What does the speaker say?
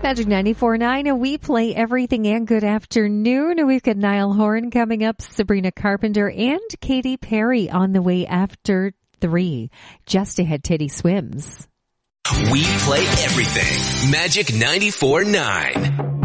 Magic 94.9, and we play everything. And good afternoon. We've got Niall Horan coming up, Sabrina Carpenter, and Katy Perry on the way after 3. Just ahead, Teddy Swims. We play everything. Magic 94.9.